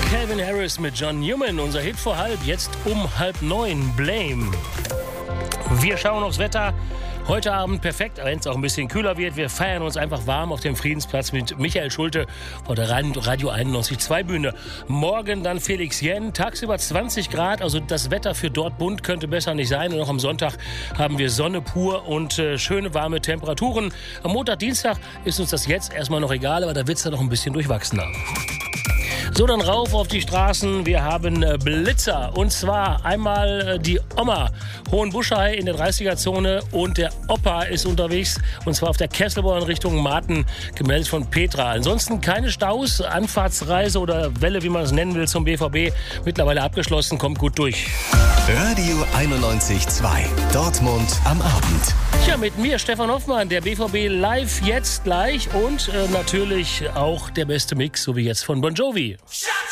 Calvin Harris mit John Newman, unser Hit vor halb, jetzt um 8:30, Blame. Wir schauen aufs Wetter. Heute Abend perfekt, wenn es auch ein bisschen kühler wird. Wir feiern uns einfach warm auf dem Friedensplatz mit Michael Schulte vor der Radio 91.2 Bühne. Morgen dann Felix Jähn, tagsüber 20 Grad, also das Wetter für Dortmund könnte besser nicht sein. Und auch am Sonntag haben wir Sonne pur und schöne warme Temperaturen. Am Montag, Dienstag ist uns das jetzt erstmal noch egal, aber da wird es dann noch ein bisschen durchwachsener. So, dann rauf auf die Straßen. Wir haben Blitzer. Und zwar einmal die Oma Hohenbuschei in der 30er-Zone und der Opa ist unterwegs. Und zwar auf der Kesselborn Richtung Marten, gemeldet von Petra. Ansonsten keine Staus. Anfahrtsreise oder Welle, wie man es nennen will, zum BVB. Mittlerweile abgeschlossen, kommt gut durch. Radio 91.2. Dortmund am Abend. Ja, mit mir Stefan Hoffmann, der BVB live jetzt gleich und natürlich auch der beste Mix, so wie jetzt von Bon Jovi. Shut